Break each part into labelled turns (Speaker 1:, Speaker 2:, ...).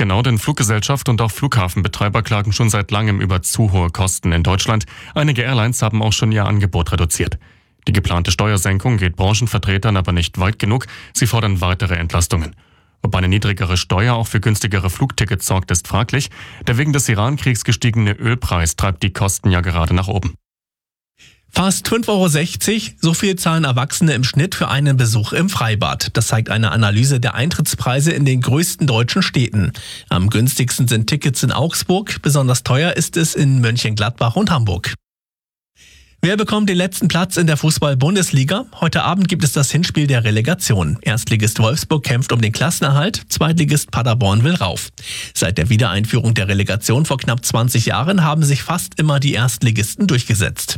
Speaker 1: Genau, denn Fluggesellschaft und auch Flughafenbetreiber klagen schon seit langem über zu hohe Kosten in Deutschland. Einige Airlines haben auch schon ihr Angebot reduziert. Die geplante Steuersenkung geht Branchenvertretern aber nicht weit genug. Sie fordern weitere Entlastungen. Ob eine niedrigere Steuer auch für günstigere Flugtickets sorgt, ist fraglich. Der wegen des Iran-Kriegs gestiegene Ölpreis treibt die Kosten ja gerade nach oben.
Speaker 2: Fast 5,60 €, so viel zahlen Erwachsene im Schnitt für einen Besuch im Freibad. Das zeigt eine Analyse der Eintrittspreise in den größten deutschen Städten. Am günstigsten sind Tickets in Augsburg, besonders teuer ist es in Mönchengladbach und Hamburg. Wer bekommt den letzten Platz in der Fußball-Bundesliga? Heute Abend gibt es das Hinspiel der Relegation. Erstligist Wolfsburg kämpft um den Klassenerhalt, Zweitligist Paderborn will rauf. Seit der Wiedereinführung der Relegation vor knapp 20 Jahren haben sich fast immer die Erstligisten durchgesetzt.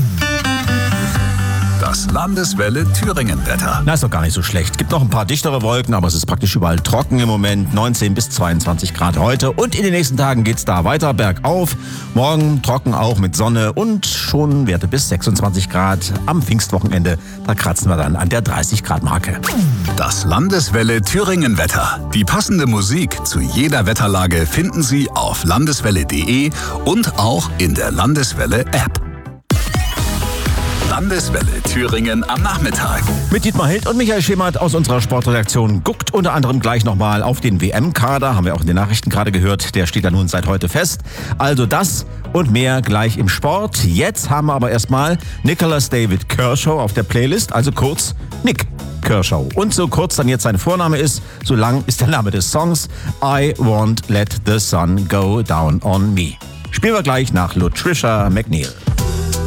Speaker 3: Das Landeswelle Thüringen-Wetter.
Speaker 4: Na, ist doch gar nicht so schlecht. Gibt noch ein paar dichtere Wolken, aber es ist praktisch überall trocken im Moment. 19 bis 22 Grad heute. Und in den nächsten Tagen geht's da weiter bergauf. Morgen trocken auch mit Sonne und schon Werte bis 26 Grad. Am Pfingstwochenende, da kratzen wir dann an der 30 Grad Marke.
Speaker 3: Das Landeswelle Thüringen-Wetter. Die passende Musik zu jeder Wetterlage finden Sie auf landeswelle.de und auch in der Landeswelle-App. Landeswelle Thüringen am Nachmittag.
Speaker 4: Mit Dietmar Hild und Michael Schemert aus unserer Sportredaktion guckt unter anderem gleich nochmal auf den WM-Kader. Haben wir auch in den Nachrichten gerade gehört. Der steht ja nun seit heute fest. Also das und mehr gleich im Sport. Jetzt haben wir aber erstmal Nicholas David Kershaw auf der Playlist. Also kurz Nick Kershaw. Und so kurz dann jetzt sein Vorname ist, so lang ist der Name des Songs. I Won't Let the Sun Go Down on Me. Spielen wir gleich nach Latricia McNeil.